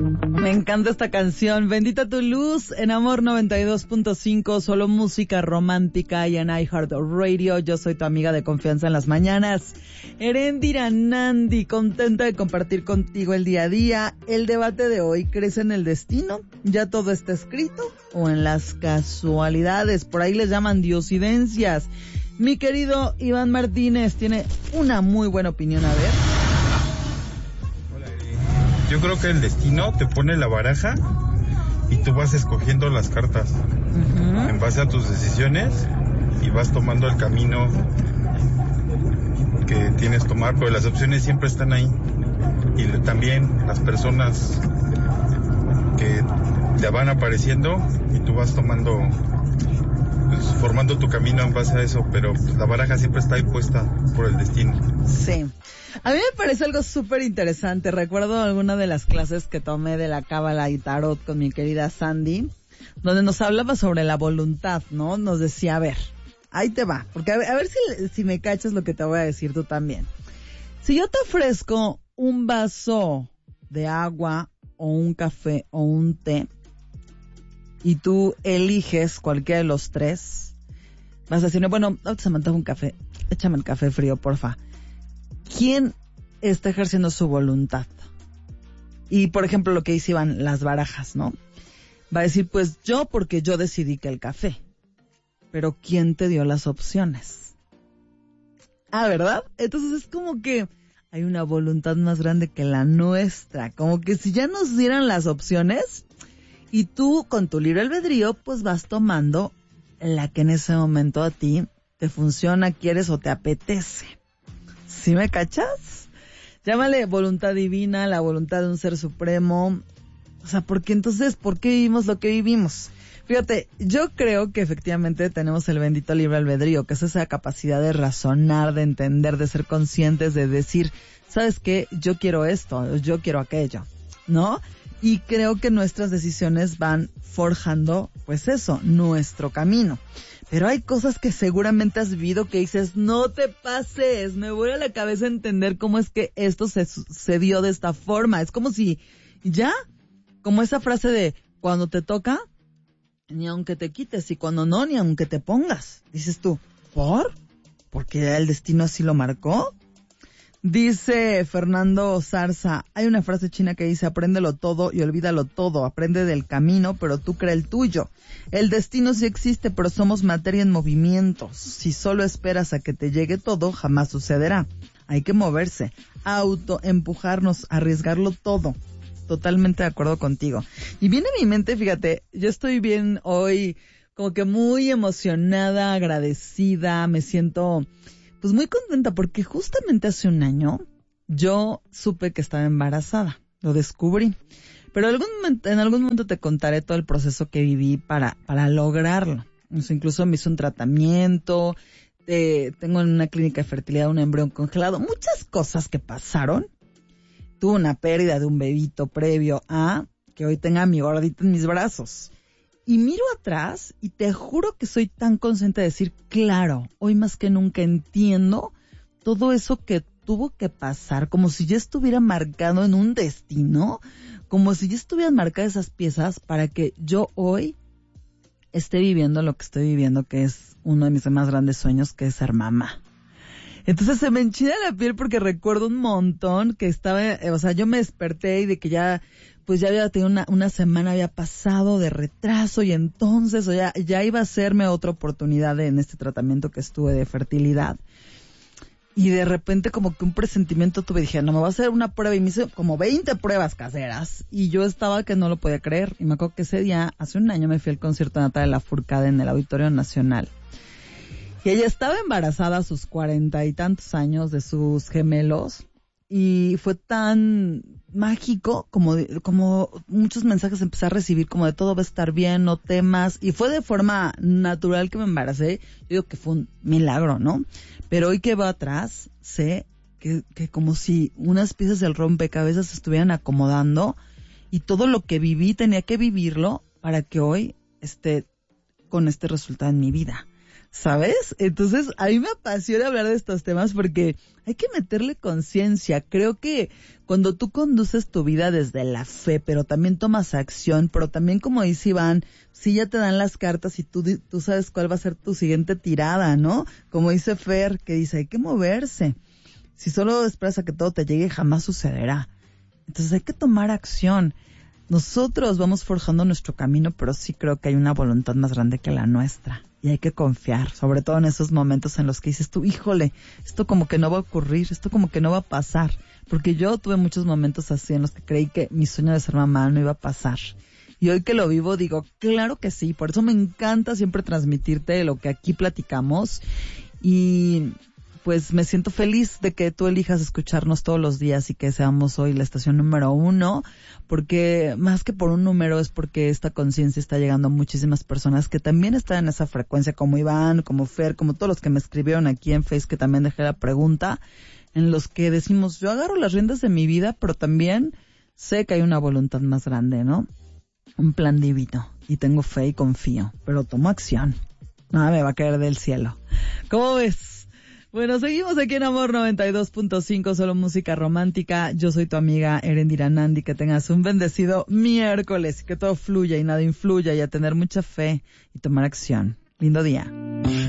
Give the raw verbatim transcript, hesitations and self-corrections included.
Me encanta esta canción, Bendita tu luz, en Amor noventa y dos punto cinco, solo música romántica y en iHeartRadio. Yo soy tu amiga de confianza en las mañanas, Eréndira Nandi, contenta de compartir contigo el día a día. El debate de hoy, ¿crees en el destino? ¿Ya todo está escrito? ¿O en las casualidades? Por ahí les llaman diosidencias. Mi querido Iván Martínez tiene una muy buena opinión, a ver. Yo creo que el destino te pone la baraja y tú vas escogiendo las cartas uh-huh. en base a tus decisiones y vas tomando el camino que tienes que tomar, pero las opciones siempre están ahí y también las personas que te van apareciendo y tú vas tomando, pues, formando tu camino en base a eso, pero pues, la baraja siempre está ahí puesta por el destino. Sí. A mí me parece algo súper interesante. Recuerdo alguna de las clases que tomé de la cábala y tarot con mi querida Sandy, donde nos hablaba sobre la voluntad, ¿no? Nos decía, a ver, ahí te va, porque a ver, a ver si, si me cachas lo que te voy a decir tú también. Si yo te ofrezco un vaso de agua o un café o un té y tú eliges cualquiera de los tres, vas a decirme, bueno, ahorita se me antoja un café, échame el café frío, porfa. ¿Quién está ejerciendo su voluntad? Y, por ejemplo, lo que dice Iván, las barajas, ¿no? Va a decir, pues yo, porque yo decidí que el café. Pero ¿quién te dio las opciones? Ah, ¿verdad? Entonces es como que hay una voluntad más grande que la nuestra. Como que si ya nos dieran las opciones y tú, con tu libre albedrío, pues vas tomando la que en ese momento a ti te funciona, quieres o te apetece. ¿Sí me cachas? Llámale voluntad divina, la voluntad de un ser supremo. O sea, porque entonces, ¿por qué vivimos lo que vivimos? Fíjate, yo creo que efectivamente tenemos el bendito libre albedrío, que es esa capacidad de razonar, de entender, de ser conscientes, de decir, ¿sabes qué? Yo quiero esto, yo quiero aquello, ¿no? Y creo que nuestras decisiones van forjando, pues eso, nuestro camino. Pero hay cosas que seguramente has vivido que dices, no te pases, me vuelve a la cabeza entender cómo es que esto se sucedió de esta forma. Es como si, ya, como esa frase de, cuando te toca, ni aunque te quites, y cuando no, ni aunque te pongas. Dices tú, ¿por? ¿Porque el destino así lo marcó? Dice Fernando Zarza, hay una frase china que dice, apréndelo todo y olvídalo todo, aprende del camino, pero tú crea el tuyo. El destino sí existe, pero somos materia en movimiento. Si solo esperas a que te llegue todo, jamás sucederá. Hay que moverse, auto, empujarnos, arriesgarlo todo. Totalmente de acuerdo contigo. Y viene a mi mente, fíjate, yo estoy bien hoy, como que muy emocionada, agradecida, me siento pues muy contenta porque justamente hace un año yo supe que estaba embarazada, lo descubrí. Pero algún momento, en algún momento te contaré todo el proceso que viví para, para lograrlo. O sea, incluso me hice un tratamiento, eh, tengo en una clínica de fertilidad un embrión congelado, muchas cosas que pasaron. Tuve una pérdida de un bebito previo a que hoy tenga a mi gordita en mis brazos. Y miro atrás y te juro que soy tan consciente de decir, claro, hoy más que nunca entiendo todo eso que tuvo que pasar, como si ya estuviera marcado en un destino, como si ya estuvieran marcadas esas piezas para que yo hoy esté viviendo lo que estoy viviendo, que es uno de mis más grandes sueños, que es ser mamá. Entonces se me enchina la piel porque recuerdo un montón que estaba, o sea, yo me desperté y de que ya, pues ya había tenido una, una semana había pasado de retraso y entonces, o ya, ya iba a hacerme otra oportunidad en este tratamiento que estuve de fertilidad. Y de repente como que un presentimiento tuve, dije, no, me voy a hacer una prueba y me hice como veinte pruebas caseras y yo estaba que no lo podía creer. Y me acuerdo que ese día, hace un año me fui al concierto de Natalia Lafourcade en el Auditorio Nacional. Y ella estaba embarazada a sus cuarenta y tantos años de sus gemelos y fue tan mágico como, como muchos mensajes empecé a recibir como de todo va a estar bien, no temas, y fue de forma natural que me embaracé. Yo digo que fue un milagro, ¿no? Pero hoy que va atrás, sé que, que como si unas piezas del rompecabezas se estuvieran acomodando y todo lo que viví tenía que vivirlo para que hoy esté con este resultado en mi vida. ¿sabes? Entonces, a mí me apasiona hablar de estos temas porque hay que meterle conciencia. Creo que cuando tú conduces tu vida desde la fe, pero también tomas acción, pero también, como dice Iván, si ya te dan las cartas y tú, tú sabes cuál va a ser tu siguiente tirada, ¿no? Como dice Fer, que dice, hay que moverse. Si solo esperas a que todo te llegue, jamás sucederá. Entonces hay que tomar acción. Nosotros vamos forjando nuestro camino, pero sí creo que hay una voluntad más grande que la nuestra. Y hay que confiar, sobre todo en esos momentos en los que dices tú, híjole, esto como que no va a ocurrir, esto como que no va a pasar. Porque yo tuve muchos momentos así en los que creí que mi sueño de ser mamá no iba a pasar. Y hoy que lo vivo digo, claro que sí. Por eso me encanta siempre transmitirte lo que aquí platicamos. Y pues me siento feliz de que tú elijas escucharnos todos los días y que seamos hoy la estación número uno, porque más que por un número es porque esta conciencia está llegando a muchísimas personas que también están en esa frecuencia, como Iván, como Fer, como todos los que me escribieron aquí en Face, que también dejé la pregunta, en los que decimos, yo agarro las riendas de mi vida, pero también sé que hay una voluntad más grande, ¿no? Un plan divino, y tengo fe y confío, pero tomo acción. Nada me va a caer del cielo. ¿Cómo ves? Bueno, seguimos aquí en Amor noventa y dos punto cinco, solo música romántica. Yo soy tu amiga Erendira Nandi. Que tengas un bendecido miércoles y que todo fluya y nada influya, y a tener mucha fe y tomar acción. Lindo día.